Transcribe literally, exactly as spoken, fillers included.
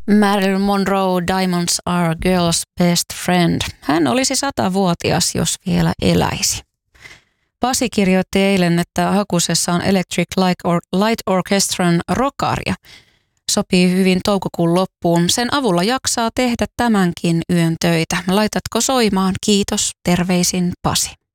Marilyn Monroe, Diamonds Are a Girl's Best Friend. Hän olisi satavuotias, jos vielä eläisi. Pasi kirjoitti eilen, että hakusessa on Electric Light Orchestran Rockaria. Sopii hyvin toukokuun loppuun. Sen avulla jaksaa tehdä tämänkin yön töitä. Laitatko soimaan? Kiitos. Terveisin Pasi.